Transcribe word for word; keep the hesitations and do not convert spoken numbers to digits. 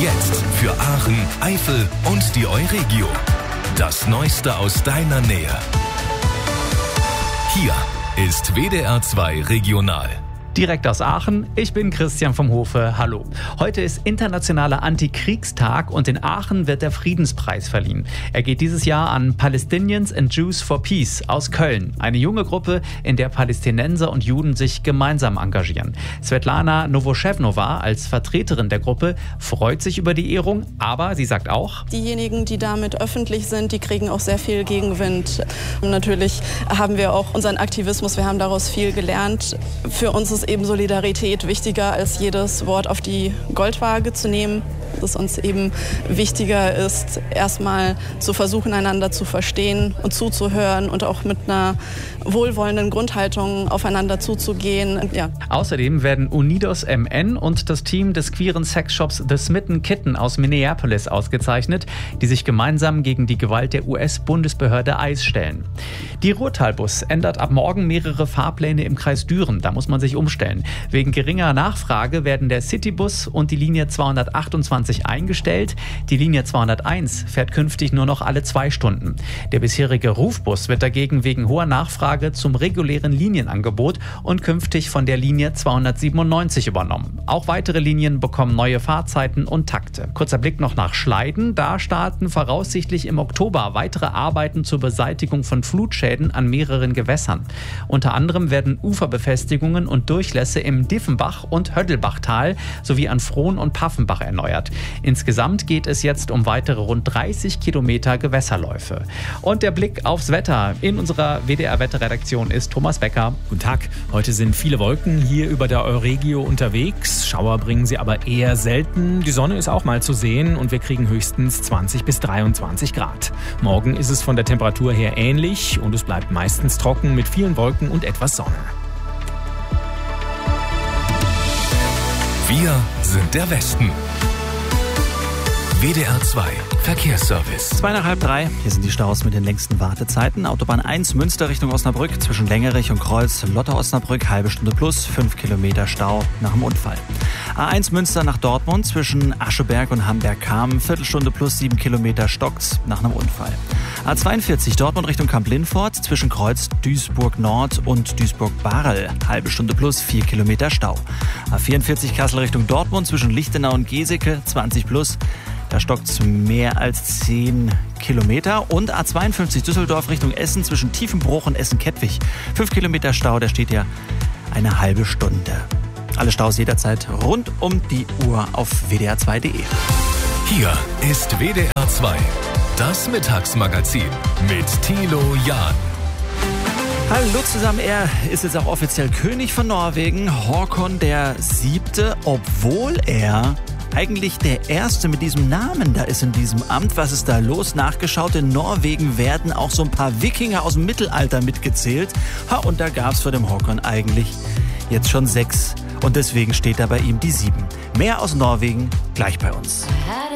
jetzt für Aachen, Eifel und die Euregio. Das Neueste aus deiner Nähe. Hier ist W D R zwei Regional. Direkt aus Aachen, ich bin Christian vom Hofe, hallo. Heute ist internationaler Antikriegstag und in Aachen wird der Friedenspreis verliehen. Er geht dieses Jahr an Palestinians and Jews for Peace aus Köln. Eine junge Gruppe, in der Palästinenser und Juden sich gemeinsam engagieren. Svetlana Novoschevnova als Vertreterin der Gruppe freut sich über die Ehrung, aber sie sagt auch: Diejenigen, die damit öffentlich sind, die kriegen auch sehr viel Gegenwind. Und natürlich haben wir auch unseren Aktivismus, wir haben daraus viel gelernt. Für uns ist eben Solidarität wichtiger als jedes Wort auf die Goldwaage zu nehmen. Dass uns eben wichtiger ist, erstmal zu versuchen, einander zu verstehen und zuzuhören und auch mit einer wohlwollenden Grundhaltung aufeinander zuzugehen. Ja. Außerdem werden Unidos M N und das Team des queeren Sexshops The Smitten Kitten aus Minneapolis ausgezeichnet, die sich gemeinsam gegen die Gewalt der U S-Bundesbehörde I C E stellen. Die Ruhrtalbus ändert ab morgen mehrere Fahrpläne im Kreis Düren. Da muss man sich umstellen. Wegen geringer Nachfrage werden der Citybus und die Linie zweihundertachtundzwanzig eingestellt. Die Linie zweihunderteins fährt künftig nur noch alle zwei Stunden. Der bisherige Rufbus wird dagegen wegen hoher Nachfrage zum regulären Linienangebot und künftig von der Linie zweihundertsiebenundneunzig übernommen. Auch weitere Linien bekommen neue Fahrzeiten und Takte. Kurzer Blick noch nach Schleiden. Da starten voraussichtlich im Oktober weitere Arbeiten zur Beseitigung von Flutschäden an mehreren Gewässern. Unter anderem werden Uferbefestigungen und Durchlässe im Diffenbach- und Höddelbachtal sowie an Frohn und Paffenbach erneuert. Insgesamt geht es jetzt um weitere rund dreißig Kilometer Gewässerläufe. Und der Blick aufs Wetter in unserer W D R-Wetterredaktion ist Thomas Becker. Guten Tag. Heute sind viele Wolken hier über der Euregio unterwegs. Schauer bringen sie aber eher selten. Die Sonne ist auch mal zu sehen und wir kriegen höchstens zwanzig bis dreiundzwanzig Grad. Morgen ist es von der Temperatur her ähnlich und es bleibt meistens trocken mit vielen Wolken und etwas Sonne. Wir sind der Westen. W D R zwei Verkehrsservice. Zwei nach halb drei. Hier sind die Staus mit den längsten Wartezeiten. Autobahn eins Münster Richtung Osnabrück zwischen Längerich und Kreuz Lotte-Osnabrück, halbe Stunde plus, fünf Kilometer Stau nach dem Unfall. A eins Münster nach Dortmund zwischen Ascheberg und Hamberg-Kamen, Viertelstunde plus, sieben Kilometer stockt nach einem Unfall. A zweiundvierzig Dortmund Richtung Kamp-Lindfort zwischen Kreuz Duisburg-Nord und Duisburg-Barel, halbe Stunde plus, vier Kilometer Stau. A vierundvierzig Kassel Richtung Dortmund zwischen Lichtenau und Geseke, zwanzig plus. Da stockt es mehr als zehn Kilometer. Und A zweiundfünfzig Düsseldorf Richtung Essen zwischen Tiefenbruch und Essen-Kettwig. fünf Kilometer Stau, da steht ja eine halbe Stunde. Alle Staus jederzeit rund um die Uhr auf W D R zwei Punkt D E. Hier ist W D R zwei, das Mittagsmagazin mit Thilo Jahn. Hallo zusammen, er ist jetzt auch offiziell König von Norwegen, Håkon der Siebte, obwohl er eigentlich der Erste mit diesem Namen da ist in diesem Amt. Was ist da los? Nachgeschaut, in Norwegen werden auch so ein paar Wikinger aus dem Mittelalter mitgezählt. Ha, und da gab es vor dem Håkon eigentlich jetzt schon sechs. Und deswegen steht da bei ihm die Sieben. Mehr aus Norwegen gleich bei uns.